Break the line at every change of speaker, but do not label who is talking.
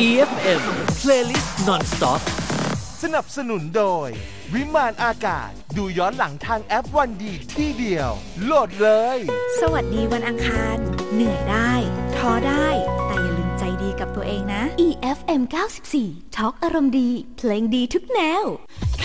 EFM Playlist Non-Stop
สนับสนุนโดยวิมานอากาศดูย้อนหลังทางแอปวันดีที่เดียวโหลดเลย
สวัสดีวันอังคารเหนื่อยได้ท้อได้แต่อย่าลืมใจดีกับตัวเองนะ
EFM 94 Talk อารมณ์ดีเพลงดีทุกแนว